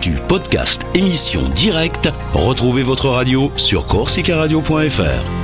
actu, podcast, émissions, direct, retrouvez votre radio sur corsicaradio.fr.